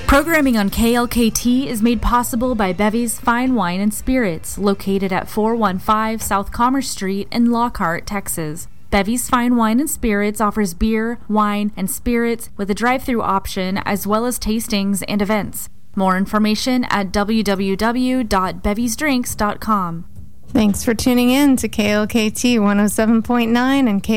Programming on KLKT is made possible by Bevy's Fine Wine and Spirits, located at 415 South Commerce Street in Lockhart, Texas. Bevy's Fine Wine and Spirits offers beer, wine, and spirits with a drive-thru option as well as tastings and events. More information at www.bevysdrinks.com. Thanks for tuning in to KLKT 107.9 and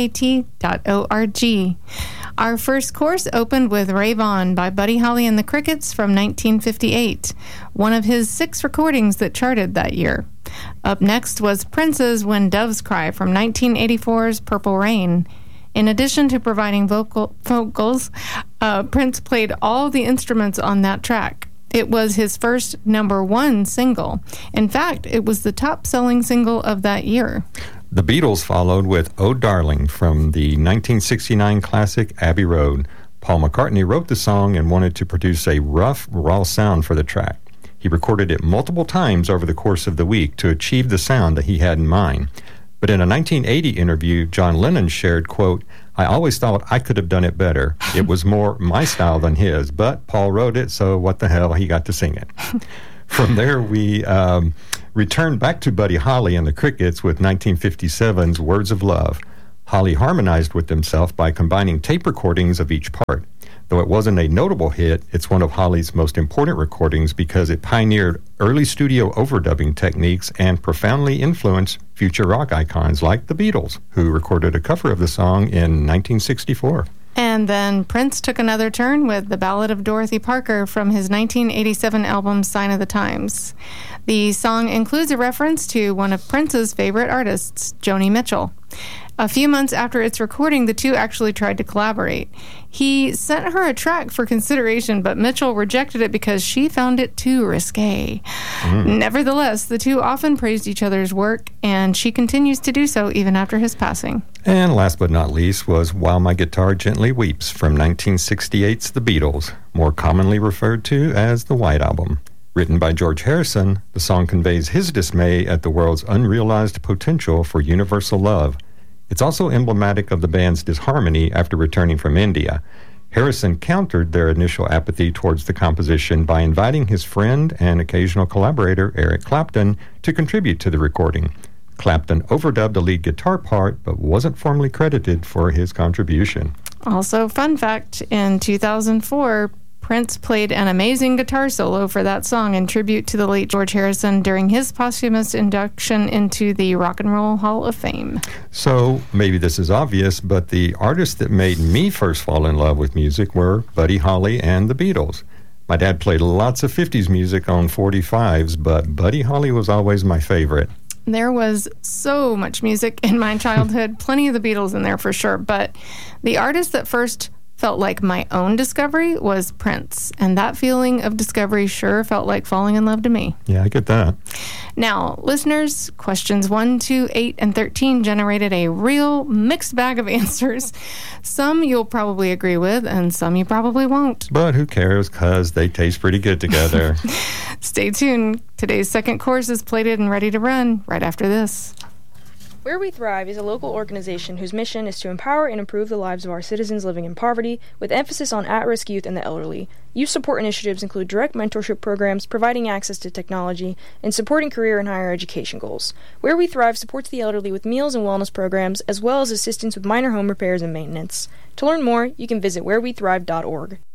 KLKT.org. Our first course opened with Rave On by Buddy Holly and the Crickets from 1958, one of his 6 recordings that charted that year. Up next was Prince's When Doves Cry from 1984's Purple Rain. In addition to providing vocals, Prince played all the instruments on that track. It was his first #1 single. In fact, it was the top-selling single of that year. The Beatles followed with Oh Darling from the 1969 classic Abbey Road. Paul McCartney wrote the song and wanted to produce a rough, raw sound for the track. He recorded it multiple times over the course of the week to achieve the sound that he had in mind. But in a 1980 interview, John Lennon shared, quote, "I always thought I could have done it better. It was more my style than his, but Paul wrote it, so what the hell, he got to sing it." From there, we returned back to Buddy Holly and the Crickets with 1957's Words of Love. Holly harmonized with himself by combining tape recordings of each part. Though it wasn't a notable hit, it's one of Holly's most important recordings because it pioneered early studio overdubbing techniques and profoundly influenced future rock icons like the Beatles, who recorded a cover of the song in 1964. And then Prince took another turn with The Ballad of Dorothy Parker from his 1987 album Sign of the Times. The song includes a reference to one of Prince's favorite artists, Joni Mitchell. A few months after its recording, the two actually tried to collaborate. He sent her a track for consideration, but Mitchell rejected it because she found it too risque. Nevertheless, the two often praised each other's work, and she continues to do so even after his passing. And last but not least was While My Guitar Gently Weeps from 1968's The Beatles, more commonly referred to as the White Album. Written by George Harrison, the song conveys his dismay at the world's unrealized potential for universal love. It's also emblematic of the band's disharmony after returning from India. Harrison countered their initial apathy towards the composition by inviting his friend and occasional collaborator Eric Clapton to contribute to the recording. Clapton overdubbed the lead guitar part, but wasn't formally credited for his contribution. Also, fun fact, in 2004, Prince played an amazing guitar solo for that song in tribute to the late George Harrison during his posthumous induction into the Rock and Roll Hall of Fame. So, maybe this is obvious, but the artists that made me first fall in love with music were Buddy Holly and the Beatles. My dad played lots of 50s music on 45s, but Buddy Holly was always my favorite. There was so much music in my childhood, plenty of the Beatles in there for sure, but the artist that first felt like my own discovery was Prince, and that feeling of discovery sure felt like falling in love to me. Yeah, I get that. Now, listeners, questions 1, 2, 8, and 13 generated a real mixed bag of answers. Some you'll probably agree with, and some you probably won't. But who cares, because they taste pretty good together. Stay tuned. Today's second course is plated and ready to run right after this. Where We Thrive is a local organization whose mission is to empower and improve the lives of our citizens living in poverty, with emphasis on at-risk youth and the elderly. Youth support initiatives include direct mentorship programs, providing access to technology, and supporting career and higher education goals. Where We Thrive supports the elderly with meals and wellness programs, as well as assistance with minor home repairs and maintenance. To learn more, you can visit wherewethrive.org.